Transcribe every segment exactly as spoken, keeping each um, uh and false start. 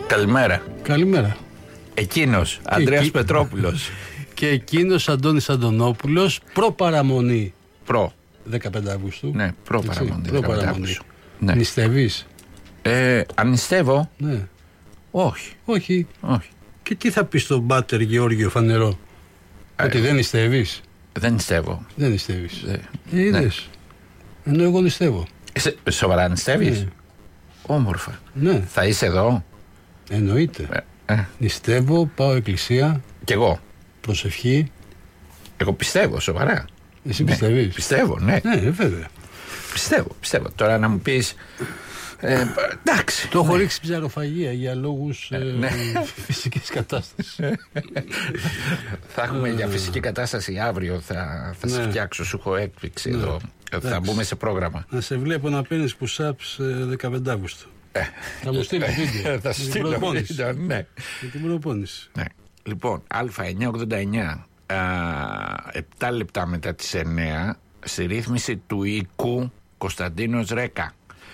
Καλημέρα. Καλημέρα. Εκείνος, Ανδρέας εκεί... Πετρόπουλος. Και εκείνος, Αντώνης Αντωνόπουλος, προ-παραμονή. Προ. δεκαπέντε Αυγούστου. Ναι, προ-παραμονή. Προ-παραμονή. Ναι. Νηστεύεις? Ε, αν νηστεύω? Ναι. Όχι. Όχι. Όχι. Και τι θα πεις στον Πάτερ Γεώργιο Φανερό? Ε, Ότι δεν νηστεύεις? Δεν νηστεύω. Δεν νηστεύεις. Ε, ε, είδες. Ναι. Ενώ εγώ νηστεύω. Σε, σοβαρά νηστεύεις? Ναι. Όμορφα. Ναι. Θα είσαι εδώ? Εννοείται. Ε, ε. Νηστεύω, πάω εκκλησία. Κι εγώ. Προσευχή. Εγώ πιστεύω, σοβαρά. Εσύ ναι. πιστεύεις? Πιστεύω, ναι. Ναι, βέβαια. Πιστεύω, πιστεύω. Τώρα να μου πεις. Ε, εντάξει. Το έχω ναι. ρίξει ψαροφαγία για λόγους ε, ναι. φυσικής κατάστασης. Θα έχουμε για φυσική κατάσταση αύριο. Θα, θα ναι. σε φτιάξω, σου έχω έκπληξη ναι. εδώ. Εντάξει. Θα μπούμε σε πρόγραμμα. Να σε βλέπω να παίρνεις push-ups δεκαπέντε Αυγούστου. Ε. Θα μου στείλω βίντεο. Θα σου στείλω βίντεο, ναι. Για την προπόνηση. Ναι. Λοιπόν, Α εννιακόσια ογδόντα εννιά, επτά λεπτά μετά τις εννιά, στη ρύθμιση του οίκου Κωνσταντίνος Ρέκα.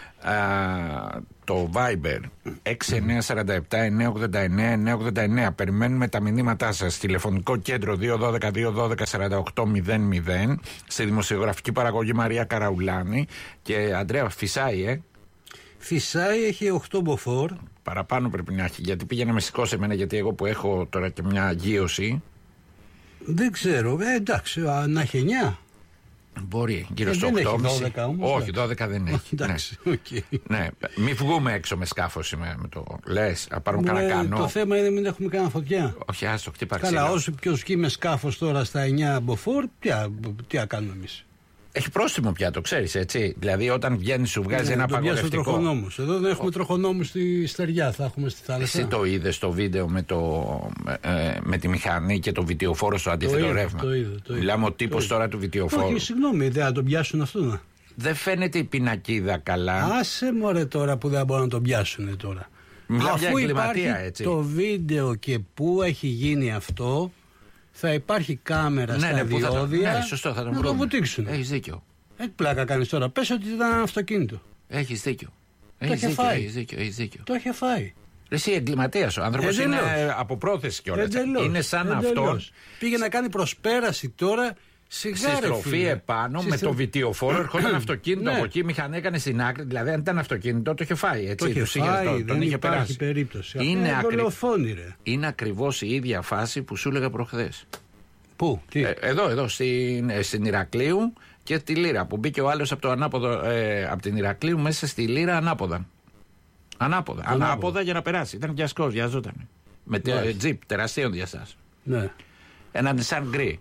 Uh, το Viber έξι εννιά τέσσερα επτά εννιά ογδόντα εννιά εννιά ογδόντα εννιά. Περιμένουμε τα μηνύματά σας. Τηλεφωνικό κέντρο δύο ένα δύο δύο ένα δύο σαράντα οκτώ μηδέν μηδέν. Στη δημοσιογραφική παραγωγή Μαρία Καραουλάνη. Και Ανδρέα, φυσάει, ε. Φυσάει, έχει οκτώ μποφόρ. Παραπάνω πρέπει να έχει. Γιατί πήγε να με σηκώσει εμένα, γιατί εγώ που έχω τώρα και μια αγίωση. Δεν ξέρω, ε, εντάξει, να έχει εννιά. Μπορεί, γύρω ε, στο οκτώ κόμμα πέντε. δώδεκα όμως. Όχι, δώδεκα δεν έχει. Εντάξει, ναι. Okay. ναι. Μην βγούμε έξω με σκάφο σήμερα με το λες, να πάρουμε κανένα κανό. Το θέμα είναι μην έχουμε κανένα φωτιά. Όχι, άστο, χτύπα ξύλο. Καλά, όσο πιο σκύει με σκάφος τώρα στα εννιά μποφόρ, τι να κάνουμε εμείς? Έχει πρόστιμο πια, το ξέρεις, έτσι. Δηλαδή, όταν βγαίνει, σου βγάζει ναι, ένα απαγορευτικό. Τροχονόμους. Εδώ δεν έχουμε Ο... τροχονόμους στη στεριά, θα έχουμε στη θάλασσα. Εσύ το είδες το βίντεο με, το, ε, με τη μηχανή και το βιτιοφόρο στο αντίθετο ρεύμα? Το είδα. Το Μιλάμε ο τύπος τώρα του βιτιοφόρου. Όχι, συγγνώμη, δεν θα τον πιάσουν αυτό να. Δεν φαίνεται η πινακίδα καλά. Άσε μωρέ τώρα που δεν μπορούν να τον πιάσουν τώρα. Μιλάμε για εγκληματία, υπάρχει έτσι. Το βίντεο και πού έχει γίνει αυτό. Θα υπάρχει κάμερα ναι, στα ναι, διόδια. Ναι, σωστό, θα τον να το βουτήξουν. Έχεις δίκιο. Ε, πλάκα κάνεις τώρα. Πες ότι ήταν αυτοκίνητο. Έχεις δίκιο. Το Έχεις είχε δίκιο, φάει. έχεις δίκιο, έχεις δίκιο. Το είχε φάει. Εσύ εγκληματίας ο άνθρωπος ε, είναι από πρόθεση κιόλας. Είναι σαν αυτό. Πήγε να κάνει προσπέραση τώρα. Σιγά, στη στροφή επάνω στη με στρο... το βιτιοφόρο ερχόταν αυτοκίνητο ναι. από εκεί, η μηχανή έκανε στην άκρη. Δηλαδή, αν ήταν αυτοκίνητο, το είχε φάει. Έτσι, το είχε φάει, το, δεν τον είχε υπάρχει περάσει. περίπτωση. Είναι, ακρι... είναι ακριβώς η ίδια φάση που σου έλεγα προχθές. Πού, τι? Ε, εδώ, εδώ, στην, στην Ηρακλείου και τη Λύρα. Που μπήκε ο άλλος από, το ανάποδο, ε, από την Ηρακλείου μέσα στη Λύρα ανάποδα. Ανάποδα. Ανάποδα, ανάποδα για να περάσει. Ήταν βιασκός, βιαζόταν. Με τε, τζιπ τεραστίων διαστάσεων. Ναι. Ένα Nissan γκρι.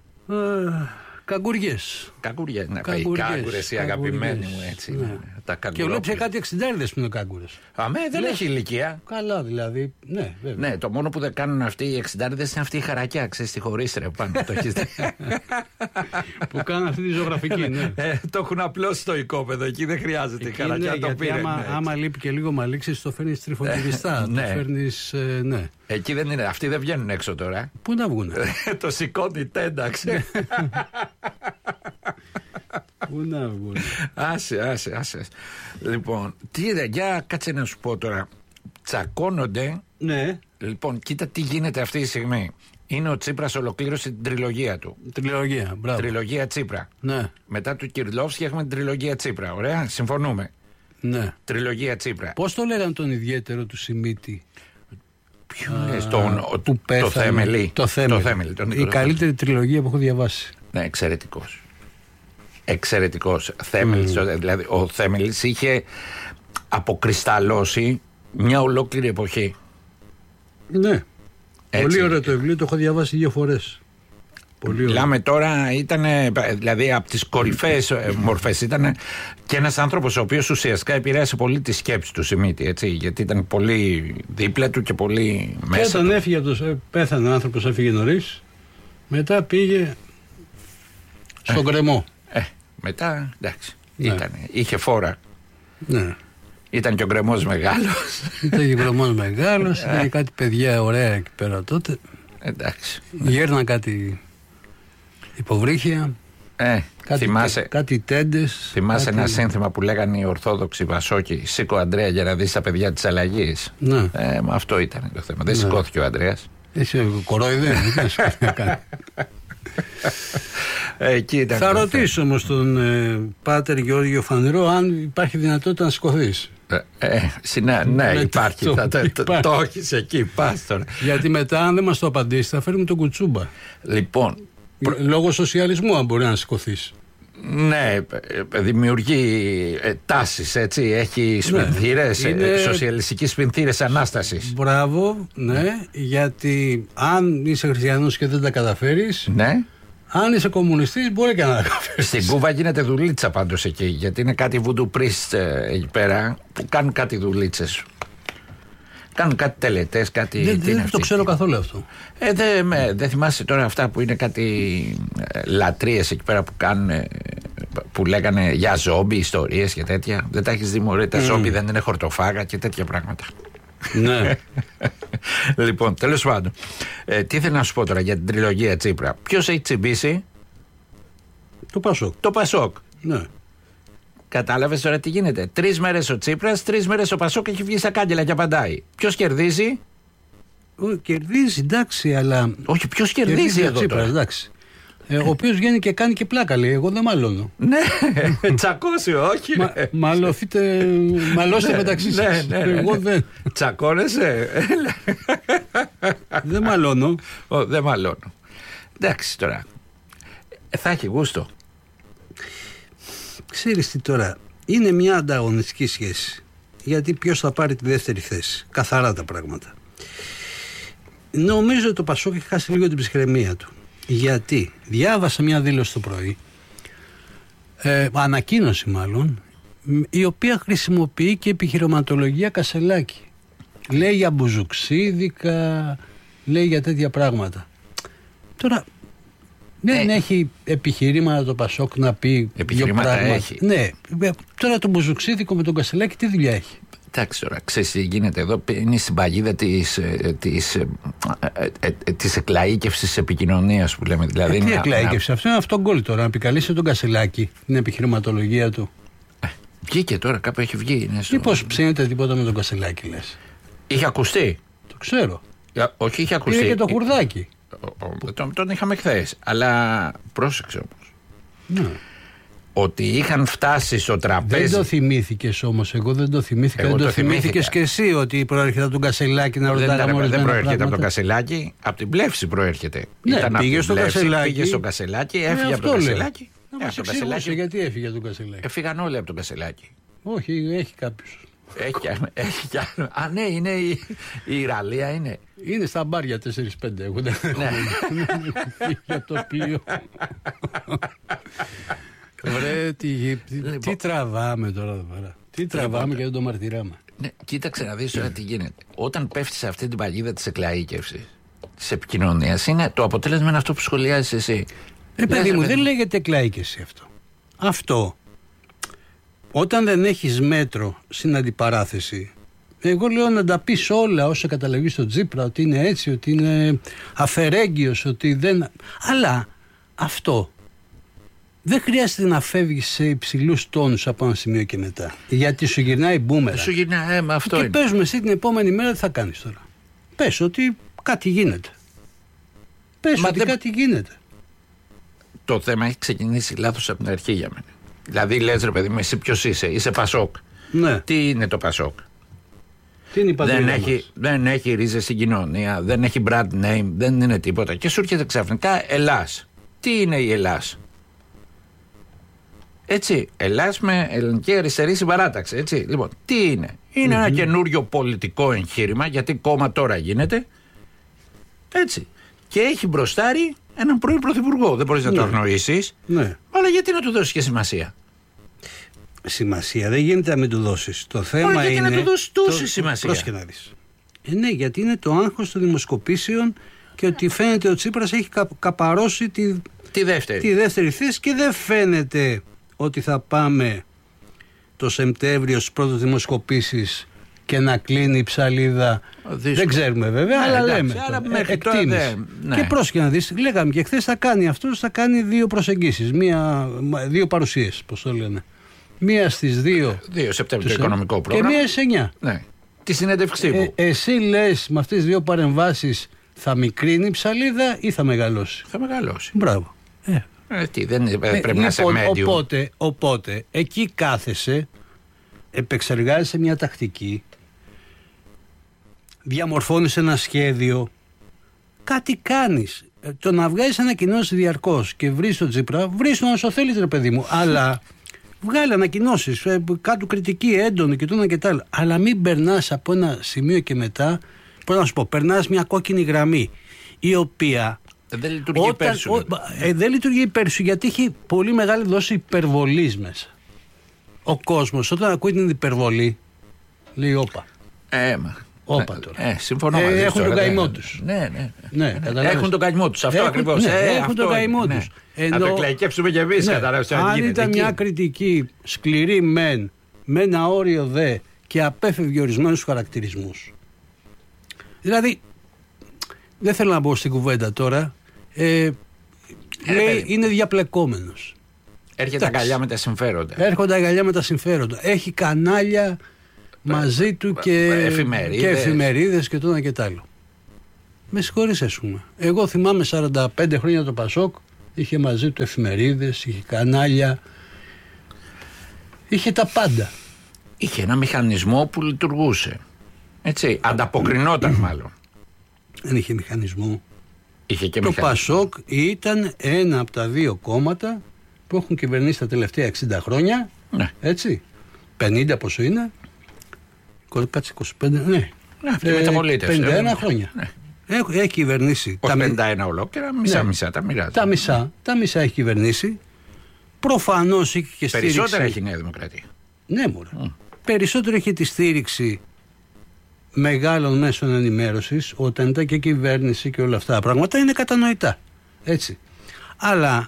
Καγκουριές. Καγκουριές, ναι, οι κάγκουρες, οι αγαπημένοι μου, έτσι. Ναι. Τα και βλέπει κάτι εξιντάριδες που είναι κάγκουρες. Αμέ, δεν Λες. έχει ηλικία. Καλά, δηλαδή. Ναι, βέβαια. Ναι, το μόνο που δεν κάνουν αυτοί οι εξιντάριδες είναι αυτή η χαρακιά, ξέρεις, τη χωρίστρια πάνω. Το έχεις δει. Που κάνουν αυτή τη ζωγραφική, ναι. ε, το έχουν απλώς στο οικόπεδο, εκεί δεν χρειάζεται η χαρακιά. Ναι, το πήρε, άμα, ναι, άμα λείπει και λίγο μαλίξεις, το φέρνεις τριφωτηριστά. ναι. Το φέρνεις, ε, ναι. Εκεί δεν είναι, αυτοί δεν βγαίνουν έξω τώρα. Πού να βγουν? Το σηκώνει τέντα, ξέρεις. Πού να βγουν? Άσε, άσε, άσε. Λοιπόν, τι είδε, για κάτσε να σου πω τώρα. Τσακώνονται. Ναι. Λοιπόν, κοίτα τι γίνεται αυτή τη στιγμή. Είναι ο Τσίπρας ολοκλήρωσε την τριλογία του. Τριλογία, μπράβο. Τριλογία Τσίπρα. Ναι. Μετά του Κυρλόφσκι έχουμε την τριλογία Τσίπρα. Ωραία, συμφωνούμε. Ναι. Τριλογία Τσίπρα. Πώς το λέγανε τον ιδιαίτερο του Σιμίτη? Ποιο είναι τον, που πέθανε, το Θέμελη. Το Θέμελη. Το Θέμελη τον η καλύτερη τριλογία που έχω διαβάσει. Ναι, εξαιρετικός. Εξαιρετικός. Θέμελης, mm. δηλαδή ο Θέμελης είχε αποκρισταλώσει μια ολόκληρη εποχή. Ναι. Έτσι. Πολύ ωραίο το βιβλίο, το έχω διαβάσει δύο φορές. Πολύ Μιλάμε τώρα, ήταν δηλαδή από τις κορυφαίες μορφές. Ήταν και ένας άνθρωπος ο οποίος ουσιαστικά επηρέασε πολύ τη σκέψη του Σιμίτη, έτσι, γιατί ήταν πολύ δίπλα του και πολύ μέσα. Και όταν του. έφυγε, το, πέθανε ο άνθρωπος, έφυγε νωρίς, μετά πήγε στον ε, κρεμό. Ε, μετά, εντάξει, ναι. Ήτανε, είχε φόρα. Ναι. Ήταν και ο γκρεμός μεγάλος. Ήταν και ο γκρεμός μεγάλος, ήταν κάτι παιδιά ωραία εκεί πέρα τότε. Εντάξει. Γέρναν κάτι υποβρύχια. Ε, κάτι, θυμάσαι, κάτι τέντες. θυμάσαι κάτι... ένα σύνθημα που λέγανε οι Ορθόδοξοι Πασόκοι, σήκω Ανδρέα για να δεις τα παιδιά της αλλαγής. Ναι. Ε, μα αυτό ήταν το θέμα. Δεν ναι. σηκώθηκε ο Ανδρέας. Εσύ κορόιδε, δεν σηκώθηκε. Εκεί ήταν. Θα ρωτήσω όμως τον ε, Πάτερ Γεώργιο Φανερό αν υπάρχει δυνατότητα να σηκωθείς. Ε, ε, συνα, ναι, υπάρχει. Το, θα, το, υπάρχει. το έχεις εκεί, πας τώρα. Γιατί μετά, αν δεν μας το απαντήσει, θα φέρουμε τον κουτσούμπα. Λοιπόν. Προ... Λόγω σοσιαλισμού, αν μπορεί να σηκωθείς. Ναι, δημιουργεί ε, τάσεις, έτσι. Έχει σπινθήρες, ναι, είναι... ε, σοσιαλιστικές σπινθήρες ανάστασης. Μπράβο, ναι, γιατί αν είσαι χριστιανός και δεν τα καταφέρεις. Ναι. Αν είσαι κομμουνιστής, μπορεί και να τα καταφέρεις. Στην Κούβα γίνεται δουλίτσα πάντως εκεί, γιατί είναι κάτι voodoo priest ε, εκεί πέρα που κάνουν κάτι δουλίτσες. Κάνουν κάτι τελετές, κάτι. Δεν, δεν το ξέρω καθόλου αυτό. Ε, δεν δε θυμάσαι τώρα αυτά που είναι κάτι ε, λατρείες εκεί πέρα που κάνουν, ε, που λέγανε για ζόμπι, ιστορίες και τέτοια. Δεν τα έχεις δει, μωρέ, τα mm. ζόμπι δεν είναι χορτοφάγα και τέτοια πράγματα. Ναι. Λοιπόν, τέλος πάντων, ε, τι θέλω να σου πω τώρα για την τριλογία Τσίπρα. Ποιος έχει τσιμπήσει? Το Πασόκ. Το Πασόκ. Ναι. Κατάλαβες τώρα τι γίνεται? Τρεις μέρες ο Τσίπρας, τρεις μέρες ο Πασόκ έχει βγει στα κάγκελα και απαντάει. Ποιος κερδίζει? Ο, κερδίζει, εντάξει, αλλά. Όχι, ποιος κερδίζει, κερδίζει εδώ Τσίπρας, τώρα? Εντάξει. Ε, ο οποίος βγαίνει και κάνει και πλάκα, λέει. Εγώ δεν μαλώνω. Ναι, τσακώσει, όχι. Μα, μαλωθείτε, μαλώστε μεταξύ σας. Ναι, ναι, ναι, εγώ δεν. Τσακώνεσαι? Δεν μαλώνω. Ο, δεν μαλώνω. Εντάξει τώρα. Ε, θα έχει γούστο. Ξέρεις τι τώρα, είναι μια ανταγωνιστική σχέση. Γιατί ποιος θα πάρει τη δεύτερη θέση. Καθαρά τα πράγματα. Νομίζω ότι το Πασόκ έχει χάσει λίγο την ψυχραιμία του. Γιατί διάβασα μια δήλωση το πρωί, ε, ανακοίνωση μάλλον, η οποία χρησιμοποιεί και επιχειρηματολογία Κασελάκη. Λέει για μπουζουξίδικα, λέει για τέτοια πράγματα. Τώρα δεν ε, έχει επιχειρήματα το Πασόκ να πει επιχειρήματα δύο πράγματα. Έχει. Ναι, τώρα το μπουζουξίδικο με τον Κασελάκη τι δουλειά έχει? Εντάξει τώρα, ξέρεις τι γίνεται εδώ, είναι στην παγίδα της, της, της εκλαΐκευσης επικοινωνίας που λέμε. Δηλαδή, ε, τι να, εκλαΐκευση, να... αυτό είναι αυτό γκολ τώρα, να επικαλείσαι τον Κασελάκη, την επιχειρηματολογία του. Ε, βγήκε τώρα, κάπου έχει βγει. Στο... Μήπως ψήνεται τίποτα με τον Κασελάκη, λες? Είχε ακουστεί. Το ξέρω. Ε, όχι, είχε ακουστεί. Πήρε και το χουρδάκι. Ε, τον, τον είχαμε χθες, αλλά πρόσεξε όμως. Ναι. Ότι είχαν φτάσει στο τραπέζι. Δεν το θυμήθηκες όμως, εγώ δεν το θυμήθηκα. Εγώ δεν το, το θυμήθηκες και εσύ ότι προέρχεται από τον Κασελάκη να ρωτάγαμε ορισμένα πράγματα. Δεν προέρχεται πράγματα. Από τον Κασελάκη, από την Πλεύση προέρχεται. Ναι, Ήταν πήγε από στον Κασελάκη. Πήγε στον Κασελάκη, έφυγε ε, από τον Κασελάκη. Να μας εξηγούσε γιατί έφυγε από τον Κασελάκη. Έφυγαν όλοι από τον Κασελάκη. Όχι, έχει κάποιους. Έχει, έχει κι άλλο. Α, ναι, είναι η, η Ιραλία είναι. Είναι στα μπάρια τέσσερα πέντε. Εγώ δεν έχω για το πλοίο. Βρε, τι, λοιπόν. τι τραβάμε τώρα εδώ πέρα. Τι τραβάμε λοιπόν, και δεν το μαρτυράμε. Ναι, κοίταξε να δεις τώρα τι γίνεται. Όταν πέφτει σε αυτή την παγίδα της εκλαΐκευσης, της επικοινωνίας, είναι το αποτέλεσμα είναι αυτό που σχολιάζεις εσύ. Ρε παιδί μου, δεν λέγεται εκλαΐκευση αυτό. Αυτό, όταν δεν έχεις μέτρο στην αντιπαράθεση, εγώ λέω να τα πεις όλα όσα καταλαβεί στο Τσίπρα, ότι είναι έτσι, ότι είναι αφαιρέγγιος, ότι δεν... Αλλά αυτό δεν χρειάζεται να φεύγεις σε υψηλούς τόνους από ένα σημείο και μετά. Γιατί σου γυρνάει μπούμερα. Σου γυρνάει, ε, αυτό και είναι. παίζουμε εσύ την επόμενη μέρα τι θα κάνεις τώρα? Πες ότι κάτι γίνεται. Πες Μα ότι δεν... κάτι γίνεται. Το θέμα έχει ξεκινήσει λάθος από την αρχή για μένα. Δηλαδή λες ρε παιδί μου, εσύ ποιος είσαι? Είσαι Πασόκ. Ναι. Τι είναι το Πασόκ? Τι είναι η πατρίδα δεν, μας? έχει, δεν έχει ρίζες στην κοινωνία, δεν έχει brand name, δεν είναι τίποτα. Και σου έρχεται ξαφνικά Ελλάς. Τι είναι η Ελλάς? Έτσι, Ελλάς με ελληνική αριστερή συμπαράταξη. Έτσι. Λοιπόν, τι είναι? Είναι mm-hmm. ένα καινούριο πολιτικό εγχείρημα, γιατί κόμμα τώρα γίνεται. Έτσι. Και έχει μπροστάρει έναν πρώην πρωθυπουργό. Δεν μπορείς ναι. να το αγνοήσεις. Ναι. Αλλά γιατί να του δώσεις και σημασία? Σημασία δεν γίνεται να μην του δώσεις. Το θέμα Ωραία, γιατί είναι. να του δώσεις τόση σημασία? Πρόσεχε να δεις. Ε, ναι, γιατί είναι το άγχος των δημοσκοπήσεων και ότι φαίνεται ότι ο Τσίπρας έχει κα, καπαρώσει τη, τη, δεύτερη. τη δεύτερη θέση και δεν φαίνεται ότι θα πάμε το Σεπτέμβριο στις πρώτες δημοσκοπήσεις και να κλείνει η ψαλίδα Δύσκολο. Δεν ξέρουμε βέβαια, ναι, αλλά εντάξει, λέμε. Άρα το, μέχρι τώρα, ναι, ναι. Και πρόσεχε να δεις, λέγαμε και χθες θα κάνει αυτός, θα κάνει δύο προσεγγίσεις, μία, δύο παρουσίες, πώς το λένε. Μία στις δύο. δύο Σεπτέμβριο το οικονομικό πρόγραμμα. Και μία στις εννιά. Ναι. Τη συνέντευξή μου. Ε, εσύ λες με αυτές τις δύο παρεμβάσεις θα μικρύνει η ψαλίδα ή θα μεγαλώσει? Θα μεγαλώσει. Μπράβο. Ε. Ε, τι, δεν ε, πρέπει ε, να είσαι λοιπόν, medium. Οπότε, οπότε, εκεί κάθεσαι, επεξεργάζεσαι μια τακτική, διαμορφώνεις ένα σχέδιο, κάτι κάνεις. Ε, το να βγάζεις ανακοινώσεις διαρκώς και βρεις τον Τσίπρα, βρεις τον όσο θέλεις ρε παιδί μου, αλλά βγάλε ανακοινώσεις, ε, κάτω κριτική έντονη και τούνα και τα άλλα, αλλά μην περνάς από ένα σημείο και μετά, πώς να σου πω, περνάς μια κόκκινη γραμμή, η οποία... Δεν λειτουργεί υπέρ σου. Ε, δεν λειτουργεί υπέρ σου γιατί έχει πολύ μεγάλη δόση υπερβολής μέσα. Ο κόσμος όταν ακούει την υπερβολή λέει όπα. Ε, μα. Όπα τώρα. Ε, συμφωνώ ε, μαζί έχουν τώρα, τον καημό ναι, τους. Ναι, ναι. ναι, ναι. Έχουν τον καημό τους. Αυτό ακριβώς. Ναι, ε, έχουν αυτό, τον καημό ναι. τους. Ενώ, να το εκλαϊκεύσουμε κι εμείς. Ναι, αν γίνεται, ήταν εκεί. μια κριτική σκληρή μεν, με ένα όριο δε και απέφευγε ορισμένους χαρακτηρισμούς. Δηλαδή, δεν θέλω να μπω στην κουβέντα τώρα. Ε, Ε, λέει, είναι διαπλεκόμενος. Έρχεται αγκαλιά με τα συμφέροντα. Έρχονται αγκαλιά με τα συμφέροντα. Έχει κανάλια μαζί του και εφημερίδες και, εφημερίδες και το ένα και τ' άλλο. Με συγχωρείς, ας πούμε. Εγώ θυμάμαι σαράντα πέντε χρόνια το Πασόκ, είχε μαζί του εφημερίδες, είχε κανάλια, είχε τα πάντα. Είχε ένα μηχανισμό που λειτουργούσε. Έτσι, ανταποκρινόταν μάλλον. Δεν είχε μηχανισμό. Είχε και το μηχανισμό. Πασόκ ήταν ένα από τα δύο κόμματα που έχουν κυβερνήσει τα τελευταία εξήντα χρόνια. Ναι. Έτσι. πενήντα πόσο είναι. Κάτσε είκοσι πέντε. Ναι. Ναι, αυτή η μεταπολίτευση. πενήντα ένα χρόνια. Ναι. Έχει, έχει κυβερνήσει. Όχι πενήντα ένα ολόκληρα, μισά-μισά τα μοιράζει. Τα μισά, τα μισά έχει κυβερνήσει. Προφανώς έχει και στήριξη. Περισσότερα έχει η Νέα Δημοκρατία. Ναι, μωρέ. Mm. Περισσότερο έχει τη στήριξη μεγάλων μέσων ενημέρωσης όταν ήταν και κυβέρνηση και όλα αυτά τα πράγματα είναι κατανοητά. Έτσι. Αλλά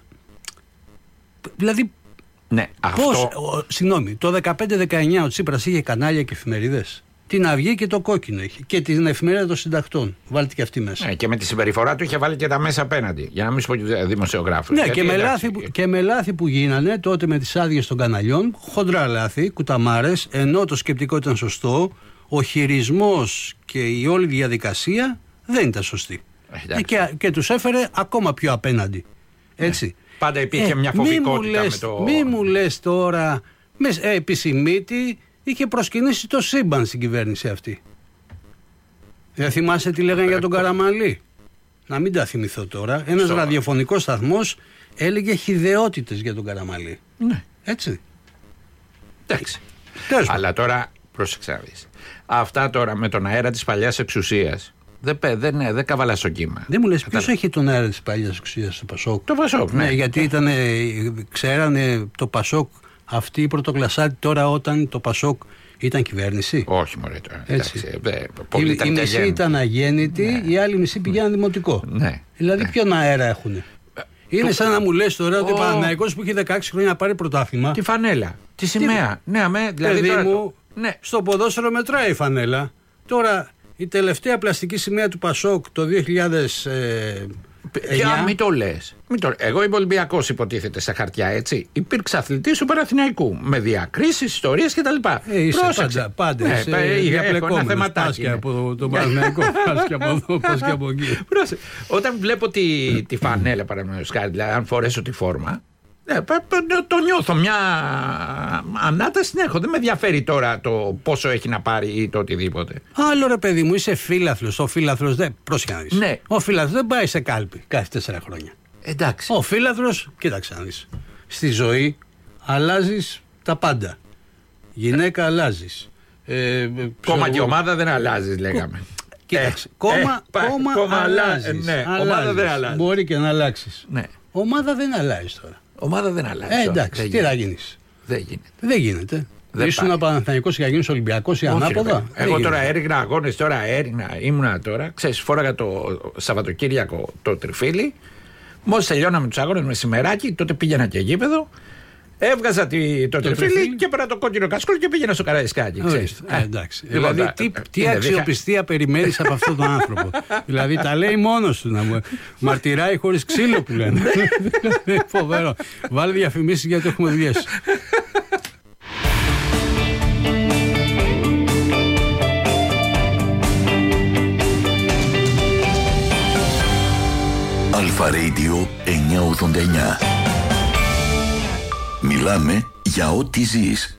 δηλαδή ναι, πώς, αυτό... ο, συγγνώμη, το δεκαπέντε δεκαεννιά ο Τσίπρας είχε κανάλια και εφημερίδες. Την Αυγή και το Κόκκινο είχε. Και την εφημερίδα των συντακτών. Βάλτε και αυτή μέσα. Ναι, και με τη συμπεριφορά του είχε βάλει και τα μέσα απέναντι. Για να μην σου πω και δημοσιογράφους. Ναι, και με, λάθη που, και με λάθη που γίνανε τότε με τις άδειες των καναλιών, χοντρά λάθη, κουταμάρες, ενώ το σκεπτικό ήταν σωστό, ο χειρισμός και η όλη διαδικασία δεν ήταν σωστή. Ε, και, και τους έφερε ακόμα πιο απέναντι. Έτσι. Ναι. Πάντα υπήρχε ε, μια φοβικότητα μη με το... Μη μου λες τώρα, με ε, επισημίτη, είχε προσκυνήσει το σύμπαν στην κυβέρνηση αυτή. Δεν θυμάσαι τι λέγανε ε, για τον ε, Καραμανλή? Να μην τα θυμηθώ τώρα. Ένας στο... ραδιοφωνικός σταθμός έλεγε χυδαιότητες για τον Καραμανλή. Ναι. Έτσι. Εντάξει. Αλλά τώρα, πρόσεξε να δεις. Αυτά τώρα με τον αέρα της παλιάς εξουσίας δεν, δεν, δεν καβαλά στο κύμα. Δεν μου λες ποιος έχει τον αέρα της παλιάς εξουσίας στο Πασόκ? Το Πασόκ, ναι. ναι γιατί ήταν, ξέρανε το Πασόκ αυτή η πρωτοκλασάτη τώρα όταν το Πασόκ ήταν κυβέρνηση. Όχι μωρέ τώρα. Έτσι. Εντάξει, δε, η η μισή ήταν αγέννητη, ναι. Οι άλλοι μισοί πηγαίναν δημοτικό. Ναι. Δηλαδή ναι. ποιον αέρα έχουνε? Είναι σαν να μου λες τώρα ότι ο Παναθηναϊκός που έχει δεκαέξι χρόνια να πάρει πρωτάθλημα. Τη φανέλα, τη σημαία. Τι... Ναι, αμέ, δηλαδή παιδί τώρα... μου, ναι. Στο ποδόσφαιρο μετράει η φανέλα. Τώρα η τελευταία πλαστική σημαία του Πασόκ το δύο χιλιάδες εννιά. Μην το λες. Εγώ είμαι Ολυμπιακός υποτίθεται στα χαρτιά, έτσι. Υπήρξε αθλητής του Παναθηναϊκού με διακρίσεις, ιστορίες κτλ. Ε, είσαι πάντα, πάντα ναι, είσαι διαπλεκόμενος. Πας και από τον Παναθηναϊκό, πας και από εδώ, πας και από εκεί. Όταν βλέπω τη, τη φανέλα, παραδείγματος χάρη, δηλαδή αν φορέσω τη φόρμα, ναι, το νιώθω, μια ανάταση την έχω. Δεν με ενδιαφέρει τώρα το πόσο έχει να πάρει ή το οτιδήποτε. Άλλο ρε παιδί μου, είσαι φίλαθλος. Ο φίλαθλος δεν. Πρόσεχε να δεις. Ναι. Ο φίλαθλος δεν πάει σε κάλπη κάθε τέσσερα χρόνια. Εντάξει. Ο φίλαθλος, κοίταξε να δεις. Στη ζωή αλλάζεις τα πάντα. Γυναίκα αλλάζεις. Ε, κόμμα και ομάδα δεν αλλάζεις, λέγαμε. Κοίταξε. Ε, κόμμα, ε, κόμμα, κόμμα αλλάζεις. Ναι, αλλάζεις. Ομάδα δεν αλλάζει. Μπορεί και να αλλάξεις. Ναι. Ομάδα δεν αλλάζει τώρα. Ομάδα δεν αλλάζει. Ε, εντάξει, τι να γίνεις? Δεν γίνεται. Δεν γίνεται. Δεν ήσουν Παναθηναϊκός και να γίνεις Ολυμπιακός ή ανάποδα. Εγώ τώρα έριγνα αγώνες, τώρα έριγνα, ήμουνα τώρα. Ξέρεις, φόραγα το Σαββατοκύριακο το τριφύλι. Μόλις τελειώναμε τους αγώνες μεσημεράκι, τότε πήγαινα και γήπεδο. Έβγαζα τη, το, το τριφύλι τριφύλι. και πέρα το κόκκινο κασκόλ και πήγαινα στο Καραϊσκάκι. Ε, εντάξει. Λοιπόν, δηλαδή, τι, τι αξιοπιστία περιμένεις από αυτόν τον άνθρωπο. Δηλαδή, τα λέει μόνος του να μου. Μαρτυράει χωρίς ξύλο που λένε. Φοβερό. Βάλε διαφημίσεις γιατί έχουμε δουλειές. Αλφα Radio εννιακόσια ογδόντα εννιά. Μιλάμε για ό,τι ζεις.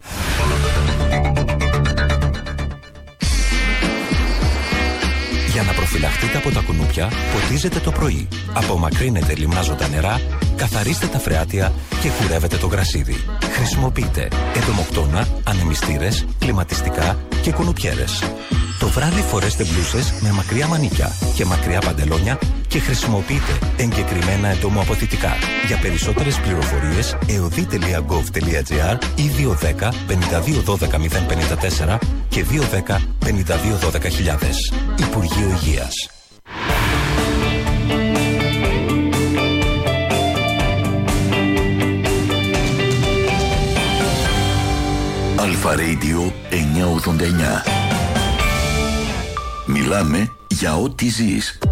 Για να προφυλαχτείτε από τα κουνούπια, ποτίζετε το πρωί. Απομακρύνετε λιμνάζοντα νερά, καθαρίστε τα φρεάτια και κουρεύετε το γρασίδι. Χρησιμοποιείτε εντομοκτώνα, ανεμιστήρες, κλιματιστικά και κουνουπιέρες. Το βράδυ φορέστε μπλούσες με μακριά μανίκια και μακριά παντελόνια και χρησιμοποιείτε εγκεκριμένα εντομοαποθητικά. Για περισσότερες πληροφορίες εωδή τελεία γκοβ τελεία τζι άρ ή δύο ένα μηδέν πέντε δύο ένα δύο μηδέν πέντε τέσσερα και δύο ένα μηδέν πέντε δύο ένα δύο χιλιάδες. Υπουργείο Υγείας. Αλφα Radio εννιακόσια ογδόντα εννιά. Μιλάμε για ό,τι ζεις.